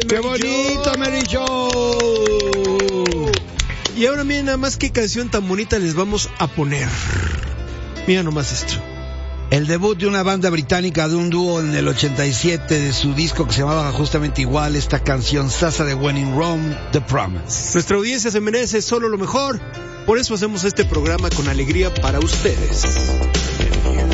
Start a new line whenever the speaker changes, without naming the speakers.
¡Qué bonito, Mary Jo!
Y ahora miren nada más qué canción tan bonita les vamos a poner. Mira nomás esto.
El debut de una banda británica, de un dúo en el 87, de su disco que se llamaba justamente igual, esta canción Sasa de When in Rome, The Promise.
Nuestra audiencia se merece solo lo mejor, por eso hacemos este programa con alegría para ustedes.